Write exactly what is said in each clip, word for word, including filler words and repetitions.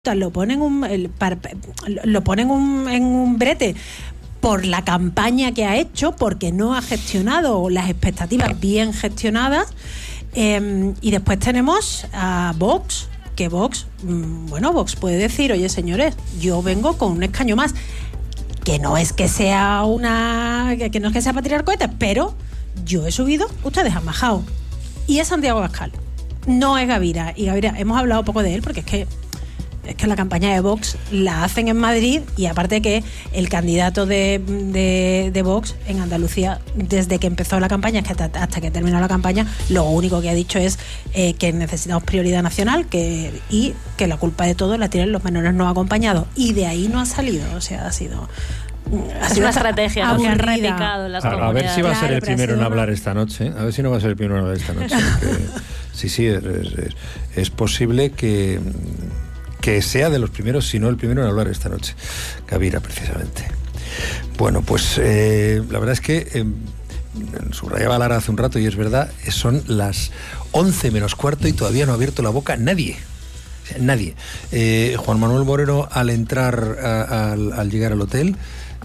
lo ponen un, el, para, lo ponen un, en un brete por la campaña que ha hecho, porque no ha gestionado las expectativas bien gestionadas, eh, y después tenemos a Vox, que Vox, bueno, Vox puede decir, oye señores, yo vengo con un escaño más, que no es que sea una, que no es que sea para tirar cohetes, pero yo he subido, ustedes han bajado, y es Santiago Abascal, no es Gavira, y Gavira, hemos hablado poco de él porque es que es que la campaña de Vox la hacen en Madrid, y aparte que el candidato de, de, de Vox en Andalucía, desde que empezó la campaña hasta, hasta que terminó la campaña, lo único que ha dicho es eh, que necesitamos prioridad nacional, que y que la culpa de todo la tienen los menores no acompañados, y de ahí no ha salido, o sea, ha sido... Ha sido una estrategia, ¿no?, que han radicado las a, a ver si va a ser claro, el primero en una... hablar esta noche. A ver si no va a ser el primero en hablar esta noche. Porque, sí, sí, es, es, es posible que... que sea de los primeros, si no el primero en hablar esta noche, Gavira, precisamente. Bueno, pues eh, la verdad es que eh, subrayaba Lara hace un rato, y es verdad, son las once menos cuarto y todavía no ha abierto la boca nadie. O sea, nadie. Eh, Juan Manuel Moreno, al entrar, a, a, al, al llegar al hotel,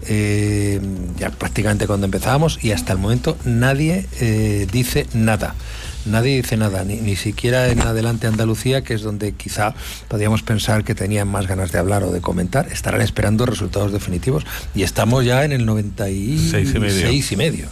eh, ya prácticamente cuando empezábamos, y hasta el momento nadie eh, dice nada. Nadie dice nada, ni, ni siquiera en Adelante Andalucía, que es donde quizá podríamos pensar que tenían más ganas de hablar o de comentar. Estarán esperando resultados definitivos, y estamos ya en el noventa y seis y medio. noventa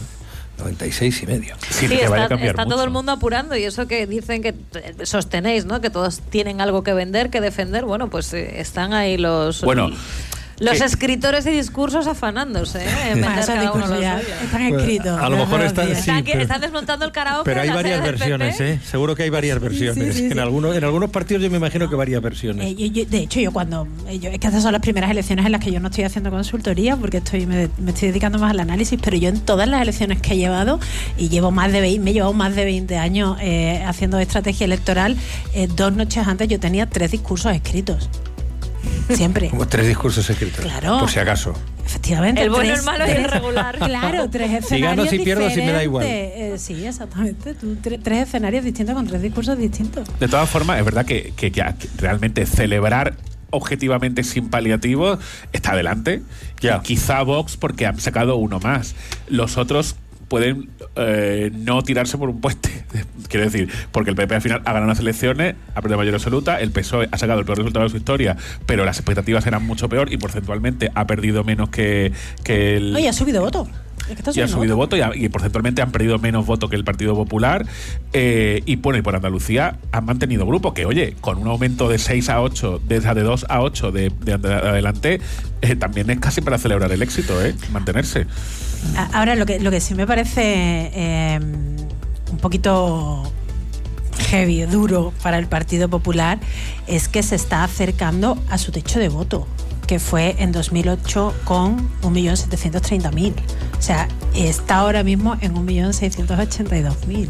y seis y medio. Sí, sí, que vaya a cambiar está mucho. Todo el mundo apurando, y eso que dicen que sostenéis, ¿no?, que todos tienen algo que vender, que defender. Bueno, pues eh, están ahí los... Bueno... Los ¿Qué? Escritores y discursos afanándose, ¿eh? En vender cada uno los ya están escritos. Bueno, a lo mejor están, sí, están, pero, están desmontando el karaoke. Pero hay varias versiones, ¿eh? Seguro que hay varias versiones. Sí, sí, sí, en, algunos, en algunos partidos yo me imagino no. que varias versiones. Eh, yo, yo, de hecho, yo cuando... Yo, es que estas son las primeras elecciones en las que yo no estoy haciendo consultoría, porque estoy me, me estoy dedicando más al análisis, pero yo en todas las elecciones que he llevado, y llevo más de veinte, me he llevado más de veinte años eh, haciendo estrategia electoral, eh, dos noches antes yo tenía tres discursos escritos. Siempre. Como tres discursos escritos. Claro. Por si acaso. Efectivamente. El bueno, tres, el malo tres, y el regular. Claro, tres escenarios si gano, si pierdo, si me da igual. Eh, sí, exactamente. Tú, tres, tres escenarios distintos con tres discursos distintos. De todas formas, es verdad que, que, que realmente celebrar objetivamente sin paliativos está adelante. Yeah. Quizá Vox porque han sacado uno más. Los otros pueden eh, no tirarse por un puente. Quiero decir, porque el P P al final ha ganado las elecciones, ha perdido mayoría absoluta, el P S O E ha sacado el peor resultado de su historia, pero las expectativas eran mucho peor, y porcentualmente ha perdido menos que, que el... Oye, ha subido voto. Es que y ha subido voto, voto y, y porcentualmente han perdido menos voto que el Partido Popular, eh, y bueno, y por Andalucía han mantenido grupo, que oye, con un aumento de seis a ocho, de, de dos a ocho de, de, de adelante, eh, también es casi para celebrar el éxito, eh, mantenerse. Ahora, lo que, lo que sí me parece eh, un poquito heavy, duro para el Partido Popular, es que se está acercando a su techo de voto, que fue en dos mil ocho con un millón setecientos treinta mil. O sea, está ahora mismo en un millón seiscientos ochenta y dos mil.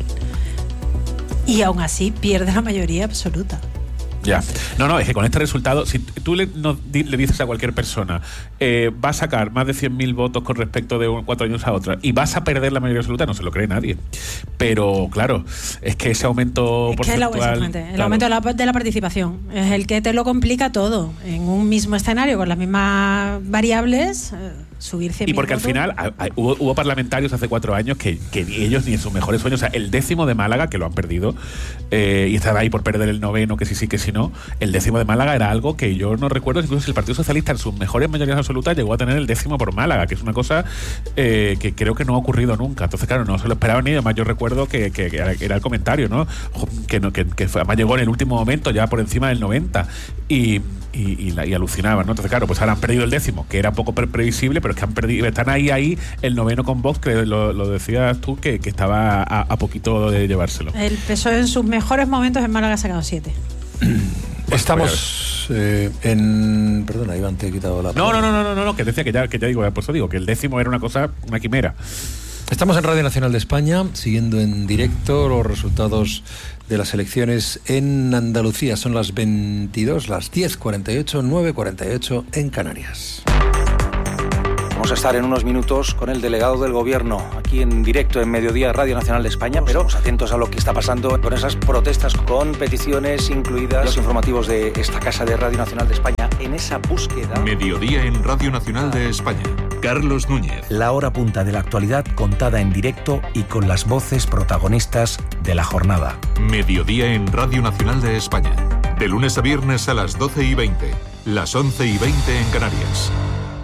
Y aún así pierde la mayoría absoluta. Ya. No, no, es que con este resultado, si tú le, no, le dices a cualquier persona, eh, va a sacar más de cien mil votos con respecto de un, cuatro años a otra, y vas a perder la mayoría absoluta, no se lo cree nadie. Pero, claro, es que ese aumento es porcentual... Que el, exactamente, el claro. aumento de la, de la participación es el que te lo complica todo. En un mismo escenario, con las mismas variables... Eh, subir cien mil y porque votos. al final hay, hay, hubo, hubo parlamentarios hace cuatro años que, que ni ellos ni en sus mejores sueños, o sea, el décimo de Málaga, que lo han perdido, eh, y estaba ahí por perder el noveno, que sí, sí, que sí, no, el décimo de Málaga era algo que yo no recuerdo, incluso si el Partido Socialista en sus mejores mayorías absolutas llegó a tener el décimo por Málaga, que es una cosa eh, que creo que no ha ocurrido nunca. Entonces, claro, no se lo esperaban ni, además yo recuerdo que, que, que era el comentario, ¿no? Que, no, que, que fue, además llegó en el último momento, ya por encima del noventa, y Y, y, y alucinaban, ¿no? Entonces, claro, pues ahora han perdido el décimo, que era poco pre previsible, pero es que han perdido, están ahí, ahí, el noveno con Vox, que lo, lo decías tú, que, que estaba a, a poquito de llevárselo. El P S O E en sus mejores momentos en Málaga ha sacado siete. Pues estamos eh, en... Perdona, Iván, te he quitado la... No, no, no, no, no, no, no, que decía que ya, que ya digo, por eso digo, que el décimo era una cosa, una quimera. Estamos en Radio Nacional de España, siguiendo en directo los resultados de las elecciones en Andalucía. Son las veintidós, las diez cuarenta y ocho, nueve cuarenta y ocho en Canarias. Vamos a estar en unos minutos con el delegado del Gobierno aquí en directo en Mediodía Radio Nacional de España, pero estamos atentos a lo que está pasando con esas protestas, con peticiones incluidas, los informativos de esta casa de Radio Nacional de España en esa búsqueda. Mediodía en Radio Nacional de España. Carlos Núñez. La hora punta de la actualidad contada en directo y con las voces protagonistas de la jornada. Mediodía en Radio Nacional de España. De lunes a viernes a las doce y veinte, las once y veinte en Canarias.